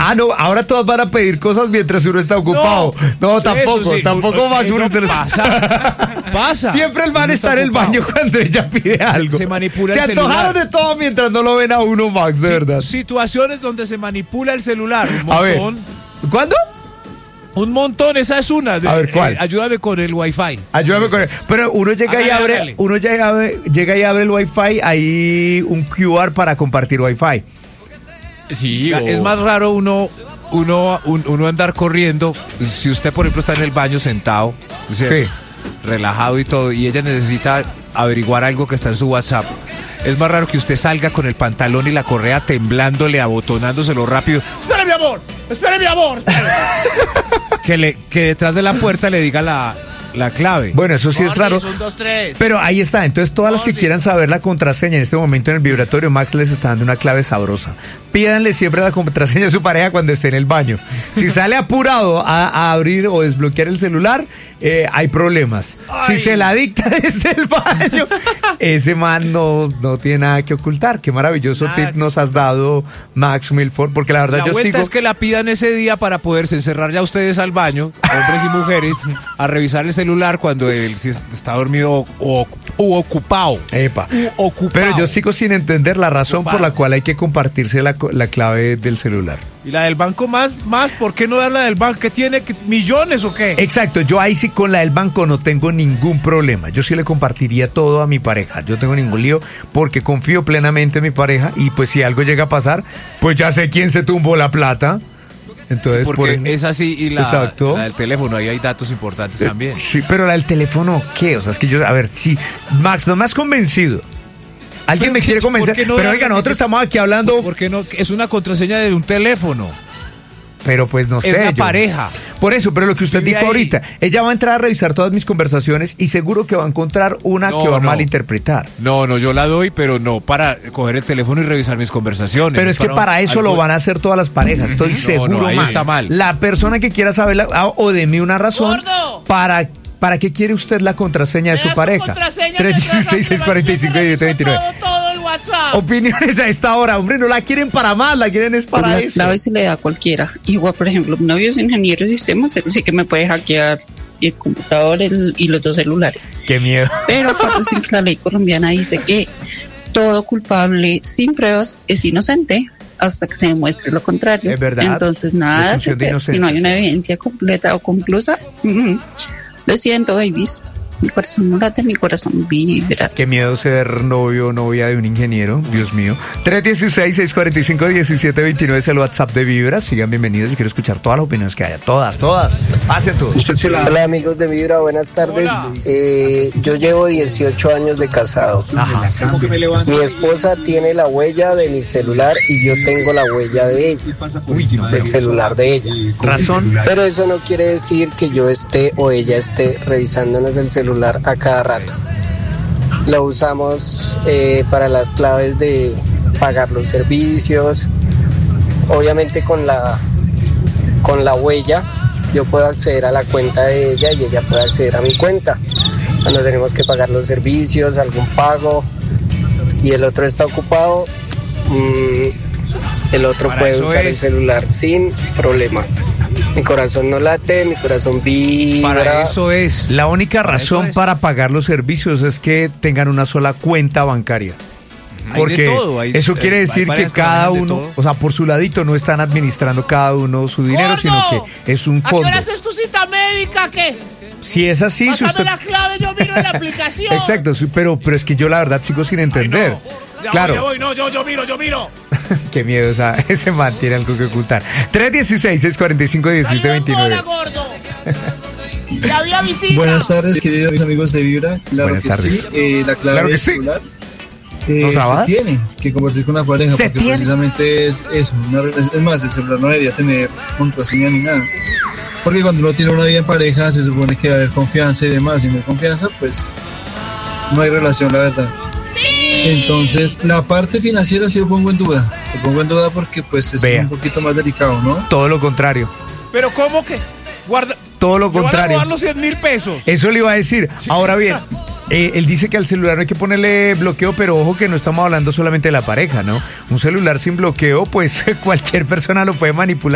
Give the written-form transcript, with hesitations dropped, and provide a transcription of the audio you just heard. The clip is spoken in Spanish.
no, ahora todas van a pedir cosas mientras uno está ocupado. No, tampoco, sí, tampoco Max. no pasa. Siempre el man está en el baño cuando ella pide algo. Se manipula Se el celular. antojaron de todo mientras no lo ven a uno, Max, de verdad. Situaciones donde se manipula el celular. Un A ver, montón. ¿cuándo? Un montón, esa es una. A ver, ¿cuál? Ayúdame con el Wi-Fi. Ayúdame con él. Pero uno llega y abre, Hágale. llega y abre el Wi-Fi, hay un QR para compartir Wi-Fi. Sí, Es más raro uno andar corriendo. Si usted, por ejemplo, está en el baño sentado, Sí. relajado y todo, y ella necesita averiguar algo que está en su WhatsApp. Es más raro que usted salga con el pantalón y la correa temblándole, abotonándoselo rápido. ¡Espere, mi amor! ¡Espere, mi amor! que detrás de la puerta le diga la clave. Bueno, eso sí es raro. 1, 2, 3. Pero ahí está. Entonces, todas las que quieran saber la contraseña en este momento en el vibratorio, Max les está dando una clave sabrosa. Pídanle siempre la contraseña a su pareja cuando esté en el baño. Si sale apurado a abrir o desbloquear el celular, hay problemas. Si se la dicta desde el baño, ese man no tiene nada que ocultar. Qué maravilloso Nada. tip nos has dado, Max Milford, porque la verdad La yo vuelta sigo... es que la pidan ese día para poderse encerrar ya ustedes al baño, hombres y mujeres, a revisar el celular cuando él si está dormido o ocupado. Epa. Ocupado. Pero yo sigo sin entender la razón por la cual hay que compartirse la clave del celular. ¿Y la del banco más? ¿Por qué no dar la del banco? ¿Que tiene millones o qué? Exacto, yo ahí sí con la del banco no tengo ningún problema. Yo sí le compartiría todo a mi pareja. Yo tengo ningún lío porque confío plenamente en mi pareja y pues si algo llega a pasar, pues ya sé quién se tumbó la plata. Entonces, Porque es así y Exacto. la del teléfono, ahí hay datos importantes también. Sí, pero la del teléfono, ¿qué? O sea, es que yo, a ver, sí, Max, no me has convencido. Alguien Pero me que- quiere ¿por convencer, qué no pero darle- oiga, nosotros estamos aquí hablando, Porque no, es una contraseña de un teléfono. pero pues no sé. Es la yo- pareja. Por eso, pero lo que usted Vive dijo ahí. ahorita, ella va a entrar a revisar todas mis conversaciones y seguro que va a encontrar una No, que va a no. malinterpretar. No, yo la doy, pero no para coger el teléfono y revisar mis conversaciones. Pero es que para eso lo van a hacer todas las parejas, estoy seguro, ahí Max. está mal. La persona que quiera saber o deme una razón ¡Gordo! para qué quiere usted la contraseña de su pareja. 316-645-1729. Todo el WhatsApp. Opiniones a esta hora, hombre, no la quieren para más, la quieren es para La eso. clave se le da a cualquiera. Igual, por ejemplo, mi novio es ingeniero de sistemas, él sí que me puede hackear el computador y los dos celulares. Qué miedo. Pero acuérdense que la ley colombiana dice que todo culpable sin pruebas es inocente hasta que se demuestre lo contrario. Es verdad. Entonces, nada de Presunción de hacer. Si no hay inocencia, una sí. evidencia completa o conclusa, lo siento, babies. Mi corazón no late, mi corazón vibra. Qué miedo ser novio o novia de un ingeniero, Dios mío. 316-645-1729 es el WhatsApp de Vibra. Sigan bienvenidos, yo quiero escuchar todas las opiniones que haya. Todas. Pasen todos. Hola amigos de Vibra, buenas tardes. Yo llevo 18 años de casado. Ajá. Mi esposa tiene la huella de mi celular y yo tengo la huella de ella, del celular de ella. Razón. Pero eso no quiere decir que yo esté o ella esté revisándonos el celular a cada rato. Lo usamos para las claves de pagar los servicios. Obviamente con la huella yo puedo acceder a la cuenta de ella y ella puede acceder a mi cuenta. Cuando tenemos que pagar los servicios, algún pago y el otro está ocupado, el otro Para puede eso usar el es. celular sin problema. Mi corazón no late, mi corazón vibra. Para eso es. La única razón eso es. para pagar los servicios es que tengan una sola cuenta bancaria. Hay Porque de todo, eso quiere hay decir que parejas cada manejan de uno, todo. o sea, por su ladito no están administrando cada uno su dinero, ¡Gordo! sino que es un ¿A qué fondo. hora haces tu cita médica? ¿Qué? Si es así, si Pásame usted... la clave, yo miro en la aplicación. Exacto, sí, pero es que yo la verdad sigo sin entender. Claro. Yo miro. Qué miedo, ese man tiene algo que ocultar. 316-645-1729. gordo. Ya había visita. Buenas tardes, queridos amigos de Vibra. Claro Buenas que tardes. sí, la clave Claro que del sí. celular ¿No trabaja? se tiene que compartir con la pareja, ¿Se porque tiene? precisamente es eso. Es más, el celular no debería tener contraseña ni nada. Porque cuando uno tiene una vida en pareja, se supone que va a haber confianza y demás. Si no hay confianza, pues no hay relación, la verdad. Entonces, la parte financiera sí lo pongo en duda. Lo pongo en duda porque pues es Vea. un poquito más delicado, ¿no? Todo lo contrario. Pero ¿cómo que? Guarda. Todo lo ¿Le van a contrario. robar los 100.000 pesos? Eso le iba a decir. Ahora bien, él dice que al celular no hay que ponerle bloqueo, pero ojo que no estamos hablando solamente de la pareja, ¿no? Un celular sin bloqueo, pues cualquier persona lo puede manipular.